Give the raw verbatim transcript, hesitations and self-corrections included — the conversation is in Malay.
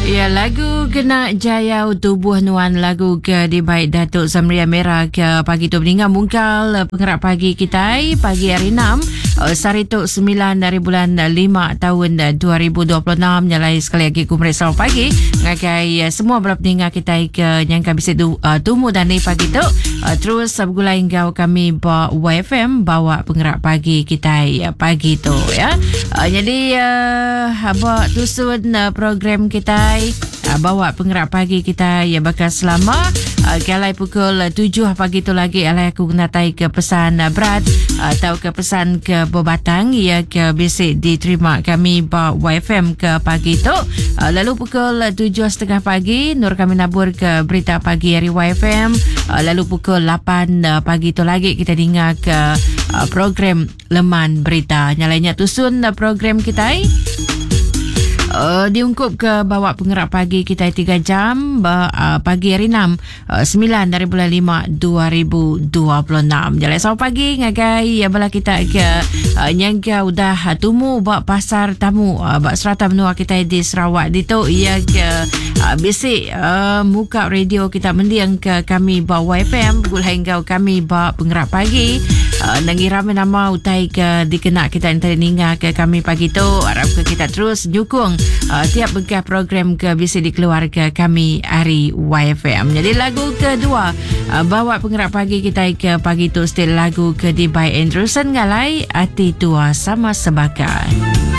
Ya, lagu Kena Jaya Tubuh Nuan, lagu ke di baik Datuk Zamria Merah ke pagi tu meninggal mungkal pengerak pagi kita pagi hari enam Sarituk sembilan dari bulan lima tahun dua ribu dua puluh enam. Nyalai sekali lagi kumret selamat pagi ngakai semua belah peninggal kita ke nyangka bisa tu, uh, tumu dan ni pagi tu uh, terus bergulai engkau kami bawa Y F M bawa pengerak pagi kita ya, pagi tu ya. Uh, jadi uh, abang tusun uh, program kita uh, bawa pengerak pagi kita ya bakal selama uh, galai pukul tujuh pagi tu lagi alai aku natai ke pesan uh, berat uh, atau ke pesan ke Bobatang ya ke basic diterima kami bawa Y F M ke pagi tu. Uh, lalu pukul tujuh setengah pagi Nur kami nabur ke berita pagi hari Y F M. Uh, lalu pukul lapan uh, pagi tu lagi kita dengar ke uh, program Leman Berita. Nyalainya tusun uh, program kita Uh, diungkup ke bawa pengerak pagi kita tiga jam uh, pagi hari enam uh, sembilan dari bulan lima dua ribu dua puluh enam. Jalan selamat pagi ngagai ya bala kita ke uh, nyangka udah uh, tumu buat pasar tamu uh, buat serata menua kita di Sarawak di tu ia ke uh, basic uh, muka radio kita mendiang ke kami bawa Y F M gula hingga kami bawa pengerak pagi uh, nangi ramai nama utai ke dikena kita yang ninga ke kami pagi tu harap ke kita terus nyukung Uh, tiap begah program ke bisa dikeluarga kami hari Y F M. Jadi lagu kedua uh, bawa pengerak pagi kita ke pagi tu still lagu ke di by Andrewson ngalai Ati Tua Sama Sebakan.